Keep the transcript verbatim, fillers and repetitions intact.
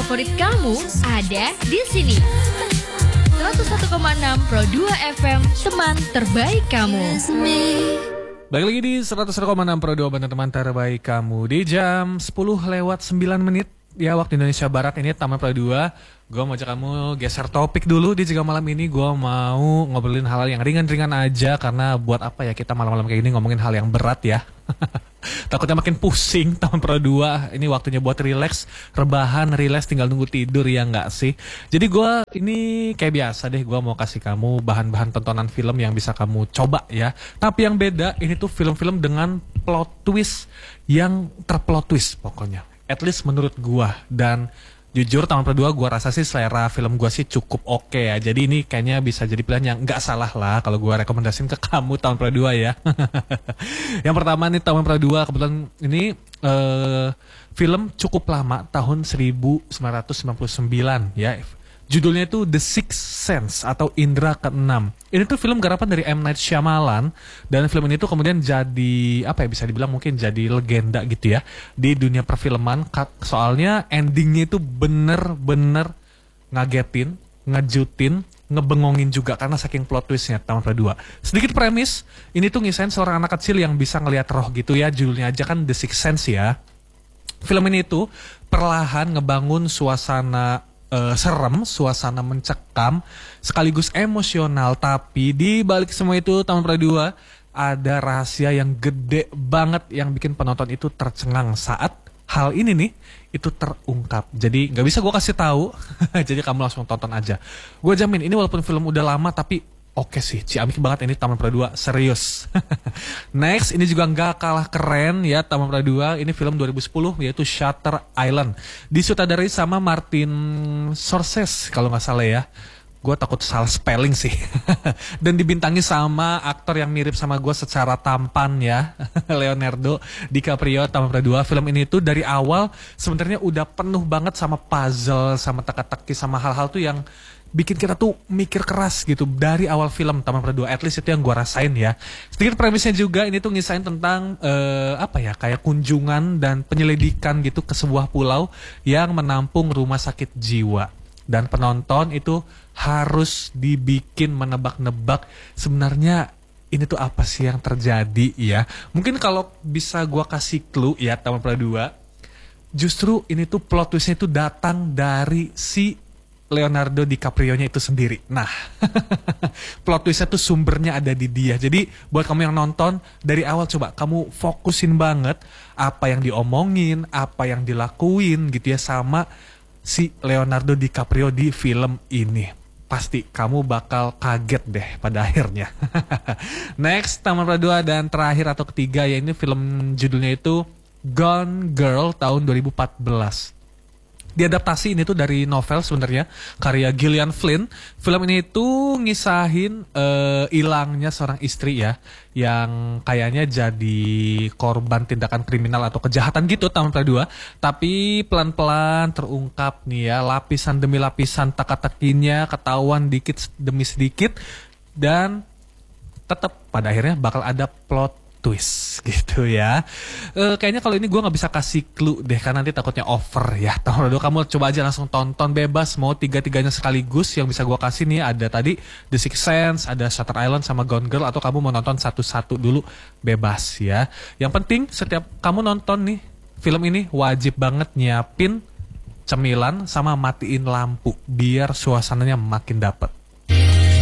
favorit kamu ada di sini. seratus satu koma enam Pro dua F M, teman terbaik kamu. Balik lagi di seratus satu koma enam Pro dua, teman terbaik kamu. Di jam sepuluh lewat sembilan menit ya waktu Indonesia Barat, ini Taman Pro dua. Gue mau ajak kamu geser topik dulu di Jika Malam ini. Gue mau ngobrolin hal yang ringan-ringan aja, karena buat apa ya kita malam-malam kayak gini ngomongin hal yang berat ya. Takutnya makin pusing. Taman Pro dua ini waktunya buat relax, rebahan, relax, tinggal nunggu tidur ya nggak sih. Jadi gue ini kayak biasa deh, gue mau kasih kamu bahan-bahan tontonan film yang bisa kamu coba ya. Tapi yang beda, ini tuh film-film dengan plot twist yang terplot twist pokoknya. At least menurut gue. Dan jujur Taman Pro dua gue rasa sih selera film gue sih cukup oke okay ya. Jadi ini kayaknya bisa jadi pilihan yang gak salah lah kalau gue rekomendasiin ke kamu Taman Pro dua ya. Yang pertama nih Taman Pro dua, kebetulan ini uh, film cukup lama, tahun seribu sembilan ratus sembilan puluh sembilan ya. Judulnya itu The Sixth Sense atau Indra Keenam. Ini tuh film garapan dari M. Night Shyamalan. Dan film ini tuh kemudian jadi, apa ya, bisa dibilang mungkin jadi legenda gitu ya di dunia perfilman. Soalnya endingnya itu bener-bener ngagetin, ngejutin, ngebengongin juga karena saking plot twistnya Taman Pro dua. Sedikit premis, ini tuh ngisain seorang anak kecil yang bisa ngelihat roh gitu ya. Judulnya aja kan The Sixth Sense ya. Film ini tuh perlahan ngebangun suasana Uh, serem, suasana mencekam, sekaligus emosional. Tapi di balik semua itu Taman Pro dua ada rahasia yang gede banget yang bikin penonton itu tercengang saat hal ini nih itu terungkap. Jadi nggak bisa gue kasih tahu. Jadi kamu langsung tonton aja. Gue jamin ini walaupun film udah lama tapi oke sih, ciamik banget ini Taman Pro dua, serius. Next, ini juga nggak kalah keren ya Taman Pro dua. Ini film dua ribu sepuluh yaitu Shutter Island. Disutradarai sama Martin Scorsese kalau nggak salah ya. Gue takut salah spelling sih. Dan dibintangi sama aktor yang mirip sama gue secara tampan ya. Leonardo DiCaprio. Taman Pro dua, film ini tuh dari awal sebenarnya udah penuh banget sama puzzle, sama teka-teki, sama hal-hal tuh yang bikin kita tuh mikir keras gitu dari awal film Taman Pro dua. At least itu yang gue rasain ya. Sedikit premisnya juga, ini tuh ngisain tentang uh, apa ya, kayak kunjungan dan penyelidikan gitu ke sebuah pulau yang menampung rumah sakit jiwa. Dan penonton itu harus dibikin menebak-nebak sebenarnya ini tuh apa sih yang terjadi ya. Mungkin kalau bisa gue kasih clue ya Taman Pro dua, justru ini tuh plot twistnya itu datang dari si Leonardo DiCaprio-nya itu sendiri. Nah, plot twistnya tuh sumbernya ada di dia. Jadi buat kamu yang nonton dari awal, coba kamu fokusin banget apa yang diomongin, apa yang dilakuin gitu ya sama si Leonardo DiCaprio di film ini. Pasti kamu bakal kaget deh pada akhirnya. Next, Taman Pro dua dan terakhir atau ketiga ya, ini film judulnya itu Gone Girl tahun dua ribu empat belas. Diadaptasi ini tuh dari novel sebenarnya karya Gillian Flynn. Film ini tuh ngisahin hilangnya uh, seorang istri ya yang kayaknya jadi korban tindakan kriminal atau kejahatan gitu Taman Pro dua. Tapi pelan-pelan terungkap nih ya, lapisan demi lapisan teka-tekinya ketahuan dikit demi sedikit, dan tetap pada akhirnya bakal ada plot twist gitu ya. E, kayaknya kalau ini gue nggak bisa kasih clue deh karena nanti takutnya over ya. Taman Pro dua kamu coba aja langsung tonton bebas, mau tiga-tiganya sekaligus. Yang bisa gue kasih nih ada tadi The Sixth Sense, ada Shutter Island sama Gone Girl, atau kamu mau nonton satu-satu dulu bebas ya. Yang penting setiap kamu nonton nih film ini wajib banget nyiapin cemilan sama matiin lampu biar suasananya makin dapet.